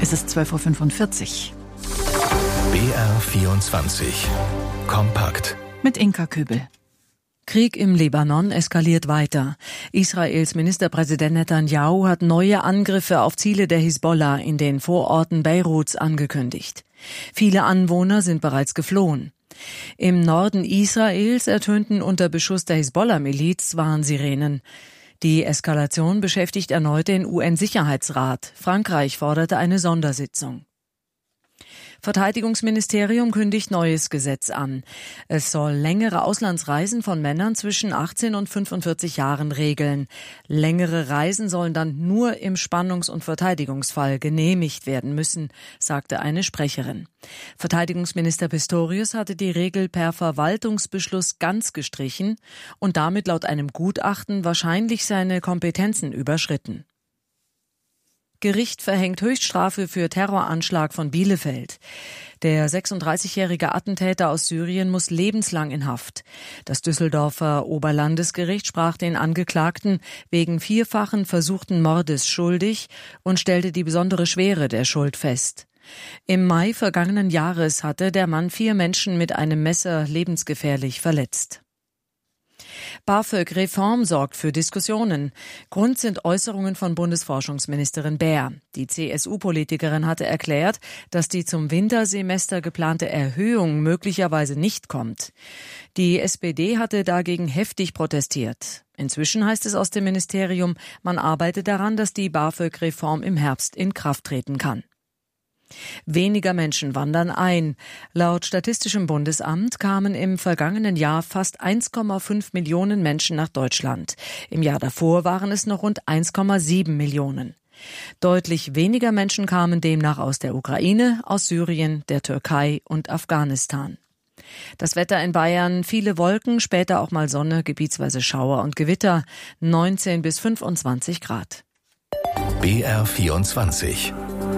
Es ist 12.45 Uhr. BR24 Kompakt Mit Inka Kübel. Krieg im Libanon eskaliert weiter. Israels Ministerpräsident Netanyahu hat neue Angriffe auf Ziele der Hisbollah in den Vororten Beiruts angekündigt. Viele Anwohner sind bereits geflohen. Im Norden Israels ertönten unter Beschuss der Hisbollah-Miliz Warnsirenen. Die Eskalation beschäftigt erneut den UN-Sicherheitsrat. Frankreich forderte eine Sondersitzung. Verteidigungsministerium kündigt neues Gesetz an. Es soll längere Auslandsreisen von Männern zwischen 18 und 45 Jahren regeln. Längere Reisen sollen dann nur im Spannungs- und Verteidigungsfall genehmigt werden müssen, sagte eine Sprecherin. Verteidigungsminister Pistorius hatte die Regel per Verwaltungsbeschluss ganz gestrichen und damit laut einem Gutachten wahrscheinlich seine Kompetenzen überschritten. Gericht verhängt Höchststrafe für Terroranschlag von Bielefeld. Der 36-jährige Attentäter aus Syrien muss lebenslang in Haft. Das Düsseldorfer Oberlandesgericht sprach den Angeklagten wegen vierfachen versuchten Mordes schuldig und stellte die besondere Schwere der Schuld fest. Im Mai vergangenen Jahres hatte der Mann 4 Menschen mit einem Messer lebensgefährlich verletzt. BAföG-Reform sorgt für Diskussionen. Grund sind Äußerungen von Bundesforschungsministerin Baer. Die CSU-Politikerin hatte erklärt, dass die zum Wintersemester geplante Erhöhung möglicherweise nicht kommt. Die SPD hatte dagegen heftig protestiert. Inzwischen heißt es aus dem Ministerium, man arbeite daran, dass die BAföG-Reform im Herbst in Kraft treten kann. Weniger Menschen wandern ein. Laut Statistischem Bundesamt kamen im vergangenen Jahr fast 1,5 Millionen Menschen nach Deutschland. Im Jahr davor waren es noch rund 1,7 Millionen. Deutlich weniger Menschen kamen demnach aus der Ukraine, aus Syrien, der Türkei und Afghanistan. Das Wetter in Bayern, viele Wolken, später auch mal Sonne, gebietsweise Schauer und Gewitter, 19 bis 25 Grad. BR24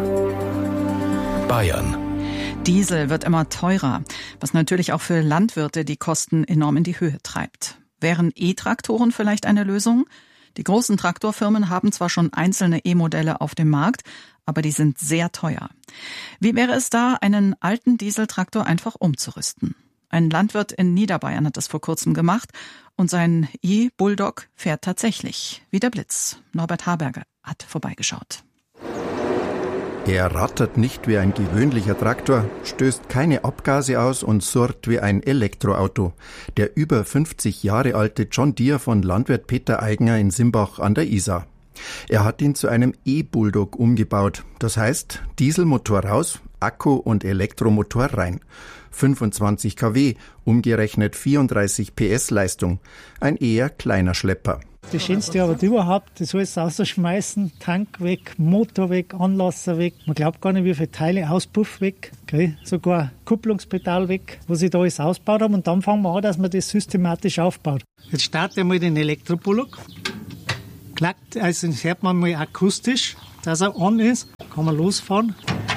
Bayern. Diesel wird immer teurer, was natürlich auch für Landwirte die Kosten enorm in die Höhe treibt. Wären E-Traktoren vielleicht eine Lösung? Die großen Traktorfirmen haben zwar schon einzelne E-Modelle auf dem Markt, aber die sind sehr teuer. Wie wäre es da, einen alten Dieseltraktor einfach umzurüsten? Ein Landwirt in Niederbayern hat das vor kurzem gemacht und sein E-Bulldog fährt tatsächlich wie der Blitz. Norbert Harberger hat vorbeigeschaut. Er rattert nicht wie ein gewöhnlicher Traktor, stößt keine Abgase aus und surrt wie ein Elektroauto. Der über 50 Jahre alte John Deere von Landwirt Peter Eigner in Simbach an der Isar. Er hat ihn zu einem E-Bulldog umgebaut. Das heißt, Dieselmotor raus, Akku und Elektromotor rein. 25 kW, umgerechnet 34 PS Leistung. Ein eher kleiner Schlepper. Das Schönste aber überhaupt, das alles rausschmeißen, Tank weg, Motor weg, Anlasser weg. Man glaubt gar nicht, wie viele Teile, Auspuff weg, okay? Sogar Kupplungspedal weg, was ich da alles ausgebaut habe. Und dann fangen wir an, dass man das systematisch aufbaut. Jetzt starten wir mal den Elektropullock. Klackt, also das hört man mal akustisch, dass er an ist. Kann man losfahren.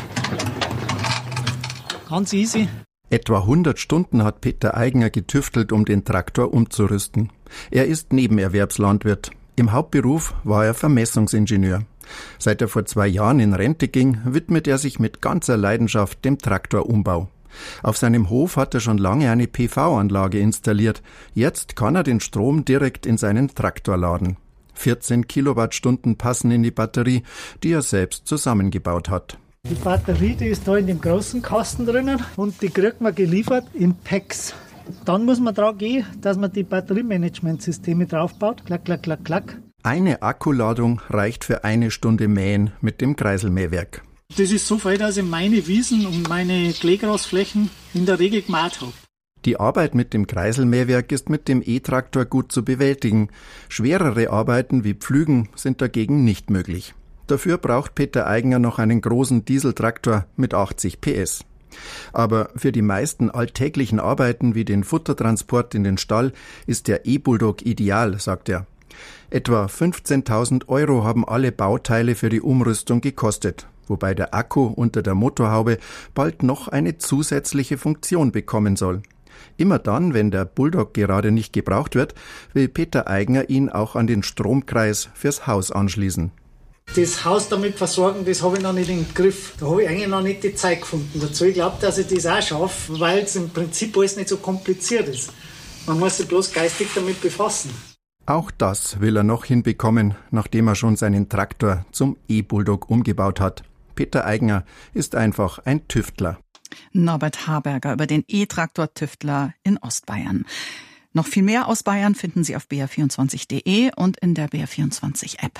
Ganz easy. Etwa 100 Stunden hat Peter Eigner getüftelt, um den Traktor umzurüsten. Er ist Nebenerwerbslandwirt. Im Hauptberuf war er Vermessungsingenieur. Seit er vor 2 Jahren in Rente ging, widmet er sich mit ganzer Leidenschaft dem Traktorumbau. Auf seinem Hof hat er schon lange eine PV-Anlage installiert. Jetzt kann er den Strom direkt in seinen Traktor laden. 14 Kilowattstunden passen in die Batterie, die er selbst zusammengebaut hat. Die Batterie, die ist da in dem großen Kasten drinnen und die kriegt man geliefert in Packs. Dann muss man dran gehen, dass man die Batteriemanagementsysteme draufbaut. Klack, klack, klack, klack. Eine Akkuladung reicht für 1 Stunde Mähen mit dem Kreiselmähwerk. Das ist so viel, dass ich meine Wiesen und meine Kleegrasflächen in der Regel gemäht habe. Die Arbeit mit dem Kreiselmähwerk ist mit dem E-Traktor gut zu bewältigen. Schwerere Arbeiten wie Pflügen sind dagegen nicht möglich. Dafür braucht Peter Eigner noch einen großen Dieseltraktor mit 80 PS. Aber für die meisten alltäglichen Arbeiten wie den Futtertransport in den Stall ist der E-Bulldog ideal, sagt er. Etwa 15.000 € haben alle Bauteile für die Umrüstung gekostet, wobei der Akku unter der Motorhaube bald noch eine zusätzliche Funktion bekommen soll. Immer dann, wenn der Bulldog gerade nicht gebraucht wird, will Peter Eigner ihn auch an den Stromkreis fürs Haus anschließen. Das Haus damit versorgen, das habe ich noch nicht im Griff. Da habe ich eigentlich noch nicht die Zeit gefunden dazu. Ich glaube, dass ich das auch schaffe, weil es im Prinzip alles nicht so kompliziert ist. Man muss sich bloß geistig damit befassen. Auch das will er noch hinbekommen, nachdem er schon seinen Traktor zum E-Bulldog umgebaut hat. Peter Eigner ist einfach ein Tüftler. Norbert Harberger über den E-Traktor-Tüftler in Ostbayern. Noch viel mehr aus Bayern finden Sie auf br24.de und in der BR24-App.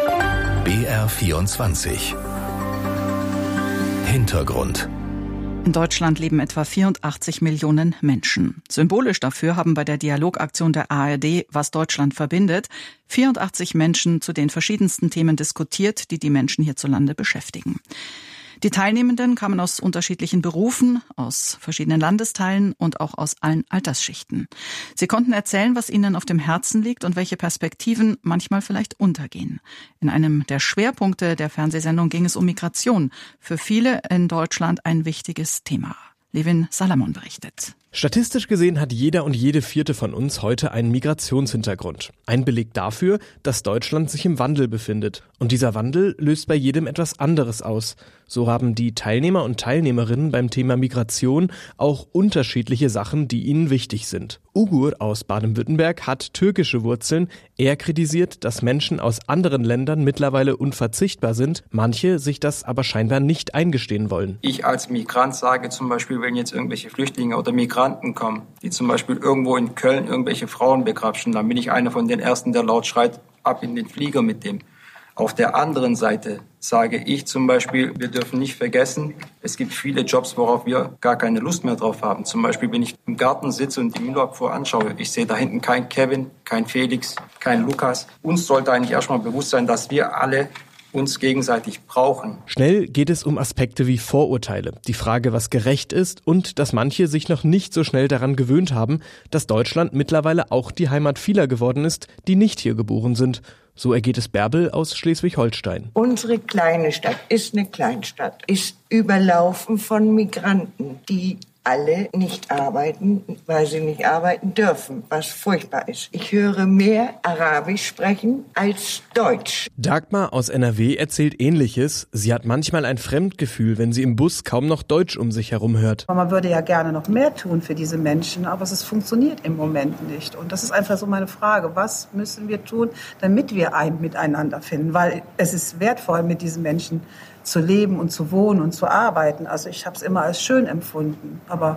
BR24 Hintergrund. In Deutschland leben etwa 84 Millionen Menschen. Symbolisch dafür haben bei der Dialogaktion der ARD Was Deutschland verbindet 84 Menschen zu den verschiedensten Themen diskutiert, die die Menschen hierzulande beschäftigen. Die Teilnehmenden kamen aus unterschiedlichen Berufen, aus verschiedenen Landesteilen und auch aus allen Altersschichten. Sie konnten erzählen, was ihnen auf dem Herzen liegt und welche Perspektiven manchmal vielleicht untergehen. In einem der Schwerpunkte der Fernsehsendung ging es um Migration. Für viele in Deutschland ein wichtiges Thema. Levin Salamon berichtet. Statistisch gesehen hat jeder und jede vierte von uns heute einen Migrationshintergrund. Ein Beleg dafür, dass Deutschland sich im Wandel befindet. Und dieser Wandel löst bei jedem etwas anderes aus. So haben die Teilnehmer und Teilnehmerinnen beim Thema Migration auch unterschiedliche Sachen, die ihnen wichtig sind. Ugur aus Baden-Württemberg hat türkische Wurzeln. Er kritisiert, dass Menschen aus anderen Ländern mittlerweile unverzichtbar sind, manche sich das aber scheinbar nicht eingestehen wollen. Ich als Migrant sage zum Beispiel, wenn jetzt irgendwelche Flüchtlinge oder Migranten kommen, die zum Beispiel irgendwo in Köln irgendwelche Frauen begrapschen, dann bin ich einer von den Ersten, der laut schreit, ab in den Flieger mit dem. Auf der anderen Seite sage ich zum Beispiel, wir dürfen nicht vergessen, es gibt viele Jobs, worauf wir gar keine Lust mehr drauf haben. Zum Beispiel, wenn ich im Garten sitze und die Müllabfuhr anschaue, ich sehe da hinten kein Kevin, kein Felix, kein Lukas. Uns sollte eigentlich erstmal bewusst sein, dass wir alle uns gegenseitig brauchen. Schnell geht es um Aspekte wie Vorurteile, die Frage, was gerecht ist und dass manche sich noch nicht so schnell daran gewöhnt haben, dass Deutschland mittlerweile auch die Heimat vieler geworden ist, die nicht hier geboren sind. So ergeht es Bärbel aus Schleswig-Holstein. Unsere kleine Stadt ist eine Kleinstadt, ist überlaufen von Migranten, die alle nicht arbeiten, weil sie nicht arbeiten dürfen, was furchtbar ist. Ich höre mehr Arabisch sprechen als Deutsch. Dagmar aus NRW erzählt Ähnliches. Sie hat manchmal ein Fremdgefühl, wenn sie im Bus kaum noch Deutsch um sich herum hört. Man würde ja gerne noch mehr tun für diese Menschen, aber es funktioniert im Moment nicht. Und das ist einfach so meine Frage. Was müssen wir tun, damit wir ein Miteinander finden? Weil es ist wertvoll, mit diesen Menschen zu leben und zu wohnen und zu arbeiten. Also ich habe es immer als schön empfunden. Aber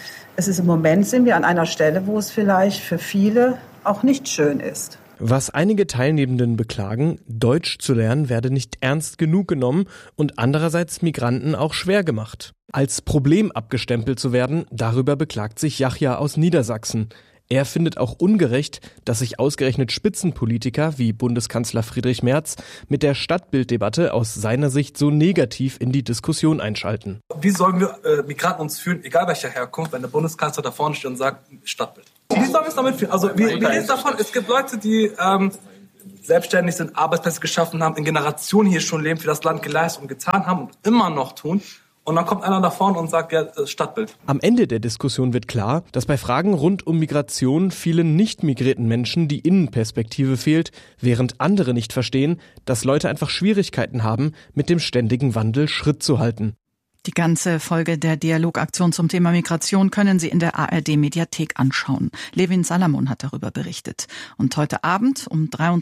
es ist im Moment, sind wir an einer Stelle, wo es vielleicht für viele auch nicht schön ist. Was einige Teilnehmenden beklagen, Deutsch zu lernen werde nicht ernst genug genommen und andererseits Migranten auch schwer gemacht. Als Problem abgestempelt zu werden, darüber beklagt sich Yahya aus Niedersachsen. Er findet auch ungerecht, dass sich ausgerechnet Spitzenpolitiker wie Bundeskanzler Friedrich Merz mit der Stadtbilddebatte aus seiner Sicht so negativ in die Diskussion einschalten. Wie sollen wir Migranten uns fühlen, egal welcher Herkunft, wenn der Bundeskanzler da vorne steht und sagt, Stadtbild? Wie sollen wir es damit fühlen? Also wir lesen davon, es gibt Leute, die selbstständig sind, Arbeitsplätze geschaffen haben, in Generationen hier schon leben, für das Land geleistet und getan haben und immer noch tun. Und dann kommt einer da vorne und sagt, ja, Stadtbild. Am Ende der Diskussion wird klar, dass bei Fragen rund um Migration vielen nicht migrierten Menschen die Innenperspektive fehlt, während andere nicht verstehen, dass Leute einfach Schwierigkeiten haben, mit dem ständigen Wandel Schritt zu halten. Die ganze Folge der Dialogaktion zum Thema Migration können Sie in der ARD-Mediathek anschauen. Levin Salamon hat darüber berichtet. Und heute Abend um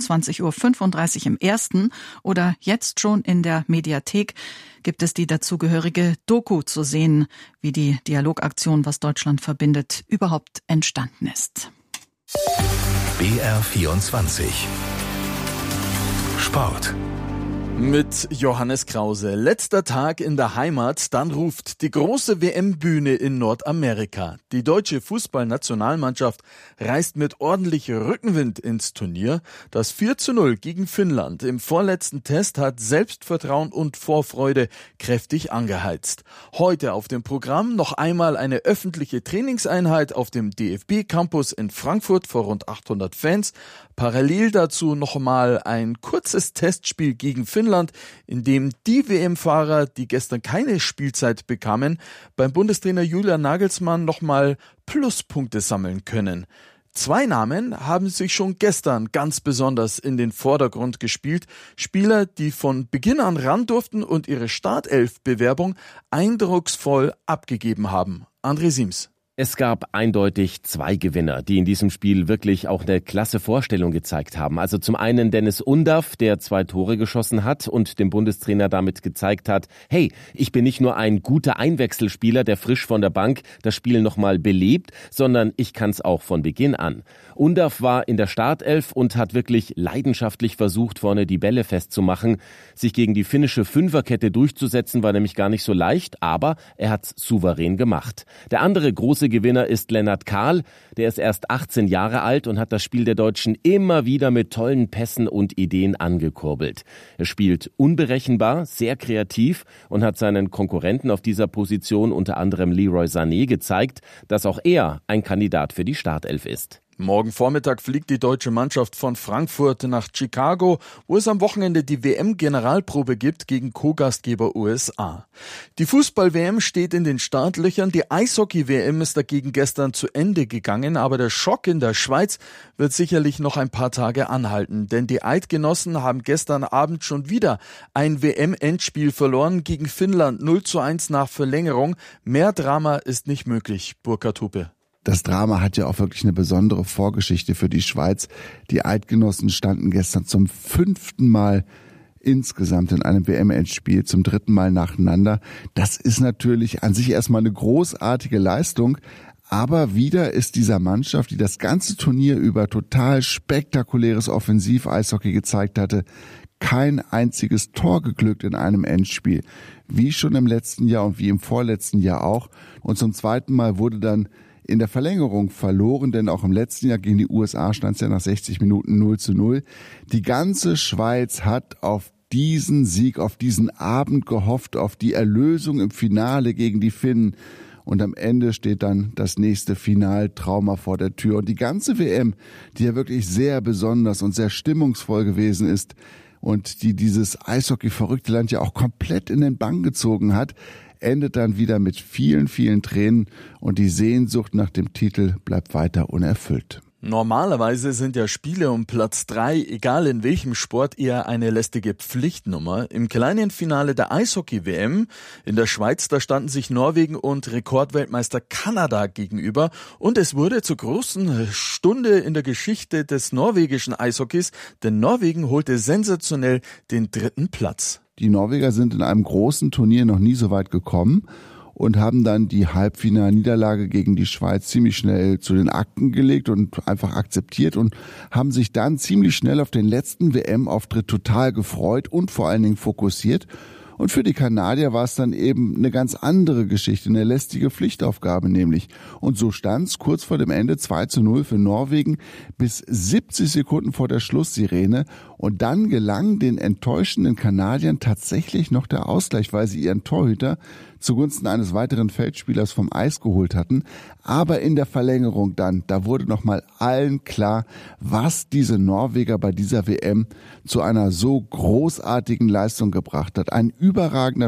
23.35 Uhr im Ersten oder jetzt schon in der Mediathek gibt es die dazugehörige Doku zu sehen, wie die Dialogaktion Was Deutschland verbindet überhaupt entstanden ist. BR24 Sport. Mit Johannes Krause. Letzter Tag in der Heimat, dann ruft die große WM-Bühne in Nordamerika. Die deutsche Fußballnationalmannschaft reist mit ordentlich Rückenwind ins Turnier. Das 4:0 gegen Finnland im vorletzten Test hat Selbstvertrauen und Vorfreude kräftig angeheizt. Heute auf dem Programm noch einmal eine öffentliche Trainingseinheit auf dem DFB-Campus in Frankfurt vor rund 800 Fans. Parallel dazu nochmal ein kurzes Testspiel gegen Finnland, in dem die WM-Fahrer, die gestern keine Spielzeit bekamen, beim Bundestrainer Julian Nagelsmann nochmal Pluspunkte sammeln können. 2 Namen haben sich schon gestern ganz besonders in den Vordergrund gespielt. Spieler, die von Beginn an ran durften und ihre Startelf-Bewerbung eindrucksvoll abgegeben haben. André Siems. Es gab eindeutig 2 Gewinner, die in diesem Spiel wirklich auch eine klasse Vorstellung gezeigt haben. Also zum einen Dennis Undaff, der 2 Tore geschossen hat und dem Bundestrainer damit gezeigt hat, hey, ich bin nicht nur ein guter Einwechselspieler, der frisch von der Bank das Spiel nochmal belebt, sondern ich kann es auch von Beginn an. Undaff war in der Startelf und hat wirklich leidenschaftlich versucht, vorne die Bälle festzumachen. Sich gegen die finnische Fünferkette durchzusetzen, war nämlich gar nicht so leicht, aber er hat's souverän gemacht. Der andere große Gewinner ist Lennart Kahl. Der ist erst 18 Jahre alt und hat das Spiel der Deutschen immer wieder mit tollen Pässen und Ideen angekurbelt. Er spielt unberechenbar, sehr kreativ und hat seinen Konkurrenten auf dieser Position, unter anderem Leroy Sané, gezeigt, dass auch er ein Kandidat für die Startelf ist. Morgen Vormittag fliegt die deutsche Mannschaft von Frankfurt nach Chicago, wo es am Wochenende die WM-Generalprobe gibt gegen Co-Gastgeber USA. Die Fußball-WM steht in den Startlöchern, die Eishockey-WM ist dagegen gestern zu Ende gegangen, aber der Schock in der Schweiz wird sicherlich noch ein paar Tage anhalten, denn die Eidgenossen haben gestern Abend schon wieder ein WM-Endspiel verloren gegen Finnland 0:1 nach Verlängerung. Mehr Drama ist nicht möglich, Burkhard Hupe. Das Drama hat ja auch wirklich eine besondere Vorgeschichte für die Schweiz. Die Eidgenossen standen gestern zum 5. Mal insgesamt in einem WM-Endspiel, zum 3. Mal nacheinander. Das ist natürlich an sich erstmal eine großartige Leistung. Aber wieder ist dieser Mannschaft, die das ganze Turnier über total spektakuläres Offensiv-Eishockey gezeigt hatte, kein einziges Tor geglückt in einem Endspiel. Wie schon im letzten Jahr und wie im vorletzten Jahr auch. Und zum 2. Mal wurde dann in der Verlängerung verloren, denn auch im letzten Jahr gegen die USA stand es ja nach 60 Minuten 0:0. Die ganze Schweiz hat auf diesen Sieg, auf diesen Abend gehofft, auf die Erlösung im Finale gegen die Finnen. Und am Ende steht dann das nächste Finaltrauma vor der Tür. Und die ganze WM, die ja wirklich sehr besonders und sehr stimmungsvoll gewesen ist und die dieses Eishockey-verrückte Land ja auch komplett in den Bann gezogen hat, endet dann wieder mit vielen, vielen Tränen und die Sehnsucht nach dem Titel bleibt weiter unerfüllt. Normalerweise sind ja Spiele um Platz 3, egal in welchem Sport, eher eine lästige Pflichtnummer. Im kleinen Finale der Eishockey-WM in der Schweiz, da standen sich Norwegen und Rekordweltmeister Kanada gegenüber und es wurde zur großen Stunde in der Geschichte des norwegischen Eishockeys, denn Norwegen holte sensationell den 3. Platz. Die Norweger sind in einem großen Turnier noch nie so weit gekommen und haben dann die Halbfinalniederlage gegen die Schweiz ziemlich schnell zu den Akten gelegt und einfach akzeptiert und haben sich dann ziemlich schnell auf den letzten WM-Auftritt total gefreut und vor allen Dingen fokussiert. Und für die Kanadier war es dann eben eine ganz andere Geschichte, eine lästige Pflichtaufgabe nämlich. Und so stand es kurz vor dem Ende 2:0 für Norwegen bis 70 Sekunden vor der Schlusssirene. Und dann gelang den enttäuschenden Kanadiern tatsächlich noch der Ausgleich, weil sie ihren Torhüter zugunsten eines weiteren Feldspielers vom Eis geholt hatten. Aber in der Verlängerung dann, da wurde nochmal allen klar, was diese Norweger bei dieser WM zu einer so großartigen Leistung gebracht hat. Ein überragender